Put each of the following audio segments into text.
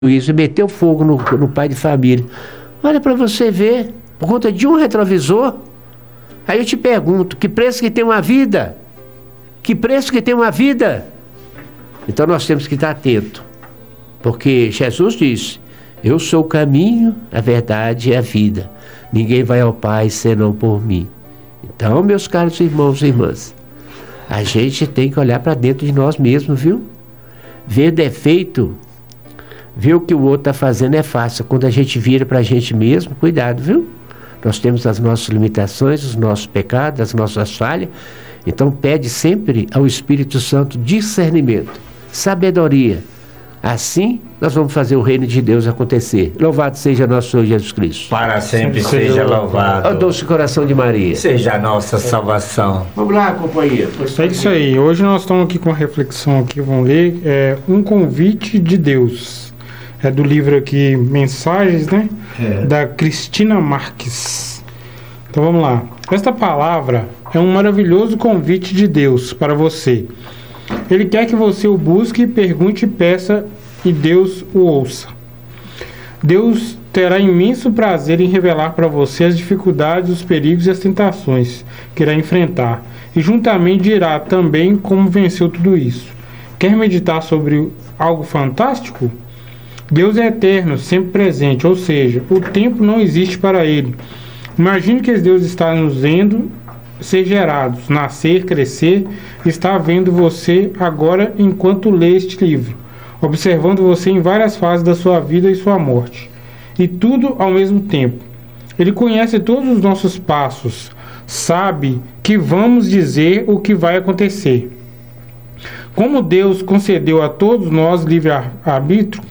isso, meteu fogo no pai de família. Olha para você ver, por conta de um retrovisor. Aí eu te pergunto, que preço que tem uma vida? Que preço que tem uma vida? Então nós temos que estar atentos, porque Jesus disse, eu sou o caminho, a verdade e a vida. Ninguém vai ao Pai senão por mim. Então, meus caros irmãos e irmãs, a gente tem que olhar para dentro de nós mesmos, viu? Ver defeito, ver o que o outro está fazendo é fácil. Quando a gente vira para a gente mesmo, cuidado, viu? Nós temos as nossas limitações, os nossos pecados, as nossas falhas. Então pede sempre ao Espírito Santo discernimento, sabedoria. Assim nós vamos fazer o reino de Deus acontecer. Louvado seja nosso Senhor Jesus Cristo. Para sempre seja louvado. Ó doce coração de Maria. Seja a nossa salvação. Vamos lá, companheiro. É isso aí. Hoje nós estamos aqui com uma reflexão aqui, vamos ler. Um convite de Deus. É do livro aqui, Mensagens, né? Da Cristina Marques. Então vamos lá. Esta palavra é um maravilhoso convite de Deus para você. Ele quer que você o busque, pergunte e peça, e Deus o ouça. Deus terá imenso prazer em revelar para você as dificuldades, os perigos e as tentações que irá enfrentar. E juntamente dirá também como venceu tudo isso. Quer meditar sobre algo fantástico? Deus é eterno, sempre presente, ou seja, o tempo não existe para ele. Imagine que Deus está nos vendo ser gerados, nascer, crescer, está vendo você agora enquanto lê este livro, observando você em várias fases da sua vida e sua morte, e tudo ao mesmo tempo. Ele conhece todos os nossos passos, sabe que vamos dizer o que vai acontecer. Como Deus concedeu a todos nós livre-arbítrio,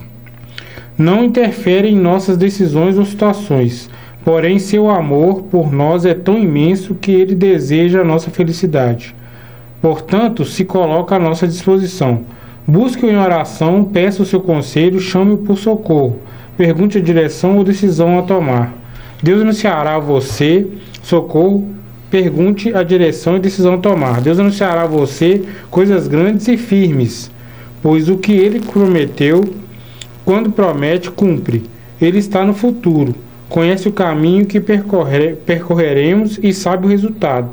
não interfere em nossas decisões ou situações. Porém, seu amor por nós é tão imenso que ele deseja a nossa felicidade. Portanto, se coloca à nossa disposição. Busque-o em oração, peça o seu conselho, chame-o por socorro. Pergunte a direção ou decisão a tomar. Deus anunciará a você socorro, pergunte a direção e decisão a tomar. Deus anunciará a você coisas grandes e firmes, pois o que ele prometeu, quando promete, cumpre. Ele está no futuro. Conhece o caminho que percorreremos e sabe o resultado.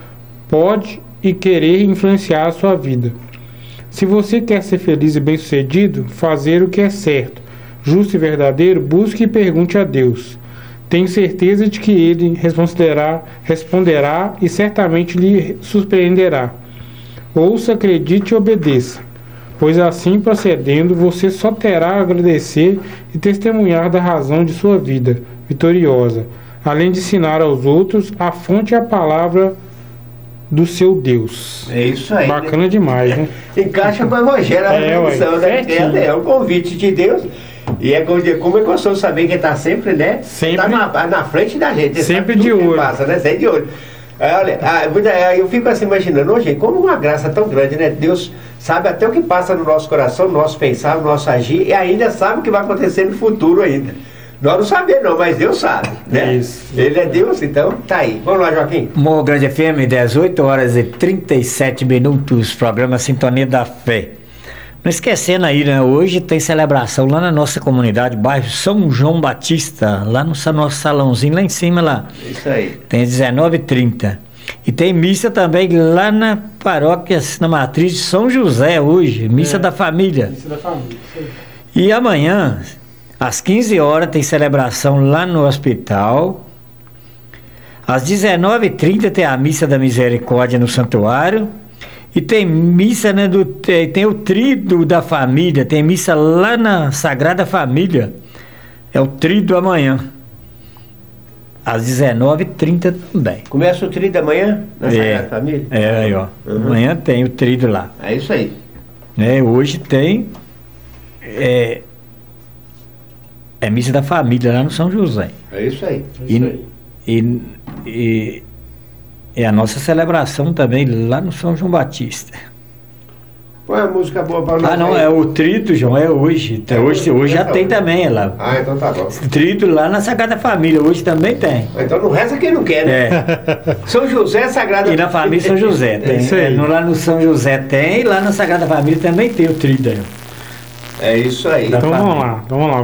Pode e querer influenciar a sua vida. Se você quer ser feliz e bem-sucedido, fazer o que é certo, justo e verdadeiro, busque e pergunte a Deus. Tenho certeza de que Ele responderá e certamente lhe surpreenderá. Ouça, acredite e obedeça, pois assim procedendo, você só terá a agradecer e testemunhar da razão de sua vida vitoriosa, além de ensinar aos outros a fonte e a palavra do seu Deus. É isso aí. Bacana demais, né? Encaixa com o Evangelho, a reflexão, né? É um convite de Deus. E é como é gostoso saber que ele está sempre, né? Sempre. Tá na frente da gente. Sempre de olho. Passa, né? Sempre de olho. Olha, eu fico assim imaginando, gente, como uma graça tão grande, né? Deus sabe até o que passa no nosso coração, no nosso pensar, no nosso agir, e ainda sabe o que vai acontecer no futuro ainda. Nós não sabemos não, mas Deus sabe, né? Isso. Ele é Deus, então tá aí. Vamos lá, Joaquim. Morro Grande FM, 18 horas e 37 minutos, programa Sintonia da Fé. Não esquecendo aí, né? Hoje tem celebração lá na nossa comunidade, bairro São João Batista, lá no nosso salãozinho, lá em cima lá. Isso aí. Tem 19h30. E tem missa também lá na paróquia, na matriz de São José hoje, missa da família. Missa da família. E amanhã, às 15 horas, tem celebração lá no hospital. Às 19h30 tem a missa da misericórdia no santuário. E tem missa, né, tem o tríduo da família, tem missa lá na Sagrada Família. É o tríduo amanhã. Às 19h30 também. Começa o tríduo da manhã na Sagrada Família? É, aí ó. Amanhã tem o tríduo lá. É isso aí. Hoje tem missa da família lá no São José. É isso aí. E a nossa celebração também lá no São João Batista. Põe a música boa para nós. Não, é o trito, João, é hoje. Hoje já tem também lá. Então tá bom. Trito lá na Sagrada Família, hoje também tem. Então não reza quem não quer, né? São José Sagrada. E na família São José tem. Lá no São José tem, e lá na Sagrada Família também tem o trito aí. É isso aí. Então vamos lá.